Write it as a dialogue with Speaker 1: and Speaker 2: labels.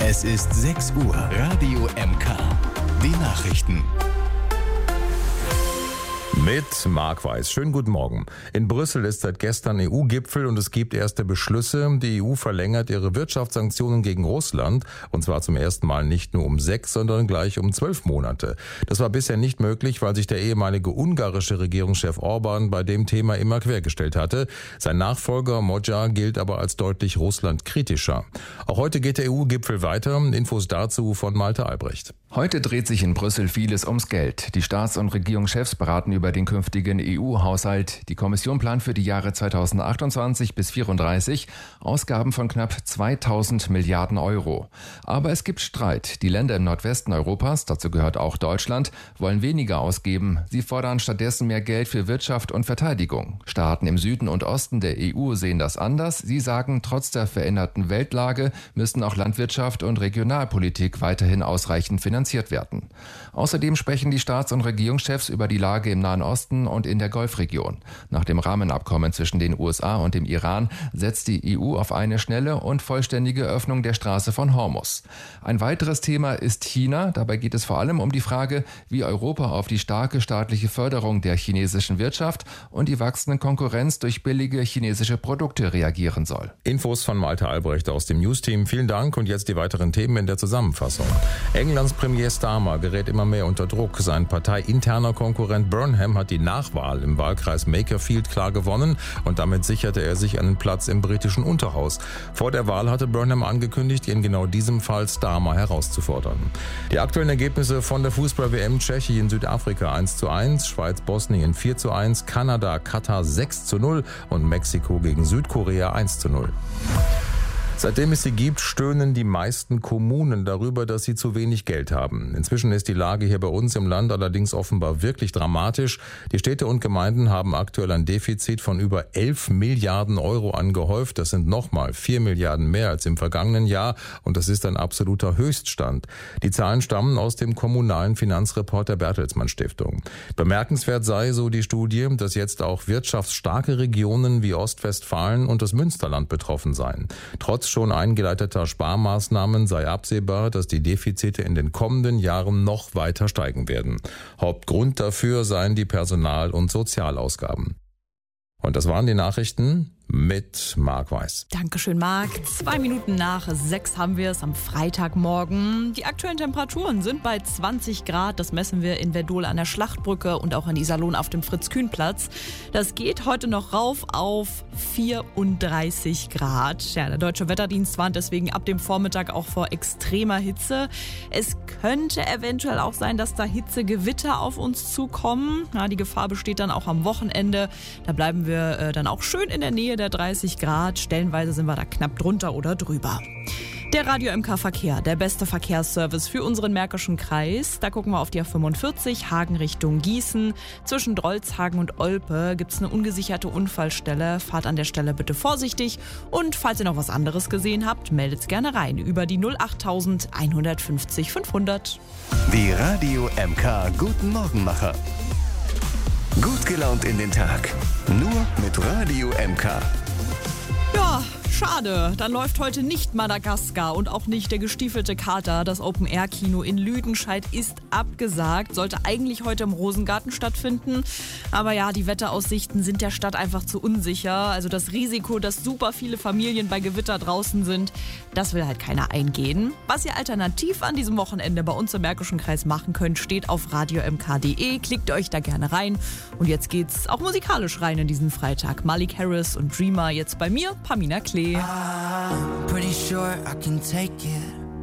Speaker 1: Es ist 6 Uhr. Radio MK. Die Nachrichten.
Speaker 2: Mit Marc Weiß. Schönen guten Morgen. In Brüssel ist seit gestern EU-Gipfel und es gibt erste Beschlüsse. Die EU verlängert ihre Wirtschaftssanktionen gegen Russland und zwar zum ersten Mal nicht nur um 6, sondern gleich um 12 Monate. Das war bisher nicht möglich, weil sich der ehemalige ungarische Regierungschef Orban bei dem Thema immer quergestellt hatte. Sein Nachfolger Magyar gilt aber als deutlich russlandkritischer. Auch heute geht der EU-Gipfel weiter. Infos dazu von Malte Albrecht.
Speaker 3: Heute dreht sich in Brüssel vieles ums Geld. Die Staats- und Regierungschefs beraten über den künftigen EU-Haushalt. Die Kommission plant für die Jahre 2028 bis 2034 Ausgaben von knapp 2000 Milliarden Euro. Aber es gibt Streit. Die Länder im Nordwesten Europas, dazu gehört auch Deutschland, wollen weniger ausgeben. Sie fordern stattdessen mehr Geld für Wirtschaft und Verteidigung. Staaten im Süden und Osten der EU sehen das anders. Sie sagen, trotz der veränderten Weltlage müssen auch Landwirtschaft und Regionalpolitik weiterhin ausreichend finanziert werden. Außerdem sprechen die Staats- und Regierungschefs über die Lage im Nahen Osten und in der Golfregion. Nach dem Rahmenabkommen zwischen den USA und dem Iran setzt die EU auf eine schnelle und vollständige Öffnung der Straße von Hormuz. Ein weiteres Thema ist China. Dabei geht es vor allem um die Frage, wie Europa auf die starke staatliche Förderung der chinesischen Wirtschaft und die wachsende Konkurrenz durch billige chinesische Produkte reagieren soll.
Speaker 2: Infos von Malte Albrecht aus dem Newsteam. Vielen Dank und jetzt die weiteren Themen in der Zusammenfassung. Englands Premier Starmer gerät immer mehr unter Druck. Sein parteiinterner Konkurrent Burnham hat die Nachwahl im Wahlkreis Makerfield klar gewonnen und damit sicherte er sich einen Platz im britischen Unterhaus. Vor der Wahl hatte Burnham angekündigt, in genau diesem Fall Starmer herauszufordern. Die aktuellen Ergebnisse von der Fußball-WM: Tschechien, Südafrika 1:1, Schweiz, Bosnien 4:1, Kanada, Katar 6:0 und Mexiko gegen Südkorea 1:0. Seitdem es sie gibt, stöhnen die meisten Kommunen darüber, dass sie zu wenig Geld haben. Inzwischen ist die Lage hier bei uns im Land allerdings offenbar wirklich dramatisch. Die Städte und Gemeinden haben aktuell ein Defizit von über 11 Milliarden Euro angehäuft. Das sind nochmal 4 Milliarden mehr als im vergangenen Jahr und das ist ein absoluter Höchststand. Die Zahlen stammen aus dem kommunalen Finanzreport der Bertelsmann Stiftung. Bemerkenswert sei, so die Studie, dass jetzt auch wirtschaftsstarke Regionen wie Ostwestfalen und das Münsterland betroffen seien. Trotz schon eingeleiteter Sparmaßnahmen sei absehbar, dass die Defizite in den kommenden Jahren noch weiter steigen werden. Hauptgrund dafür seien die Personal- und Sozialausgaben. Und das waren die Nachrichten mit Marc Weiß.
Speaker 4: Dankeschön, Marc. 2 Minuten nach 6 haben wir es am Freitagmorgen. Die aktuellen Temperaturen sind bei 20 Grad. Das messen wir in Verdol an der Schlachtbrücke und auch in Iserlohn auf dem Fritz-Kühn-Platz. Das geht heute noch rauf auf 34 Grad. Ja, der Deutsche Wetterdienst warnt deswegen ab dem Vormittag auch vor extremer Hitze. Es könnte eventuell auch sein, dass da Hitzegewitter auf uns zukommen. Ja, die Gefahr besteht dann auch am Wochenende. Da bleiben wir dann auch schön in der Nähe der 30 Grad. Stellenweise sind wir da knapp drunter oder drüber. Der Radio MK Verkehr, der beste Verkehrsservice für unseren Märkischen Kreis. Da gucken wir auf die A45, Hagen Richtung Gießen. Zwischen Drolshagen und Olpe gibt es eine ungesicherte Unfallstelle. Fahrt an der Stelle bitte vorsichtig. Und falls ihr noch was anderes gesehen habt, meldet es gerne rein über die 08000 150 500.
Speaker 1: Die Radio MK Guten Morgenmacher. Gut gelaunt in den Tag. Nur mit Radio MK.
Speaker 4: Ja, schade. Dann läuft heute nicht Madagaskar und auch nicht der gestiefelte Kater. Das Open-Air-Kino in Lüdenscheid ist abgesagt. Sollte eigentlich heute im Rosengarten stattfinden. Aber ja, die Wetteraussichten sind der Stadt einfach zu unsicher. Also das Risiko, dass super viele Familien bei Gewitter draußen sind, das will halt keiner eingehen. Was ihr alternativ an diesem Wochenende bei uns im Märkischen Kreis machen könnt, steht auf radiomk.de. Klickt euch da gerne rein. Und jetzt geht's auch musikalisch rein in diesen Freitag. Malik Harris und Dreamer jetzt bei mir, Pamina Klee.
Speaker 5: I'm pretty sure I can take it.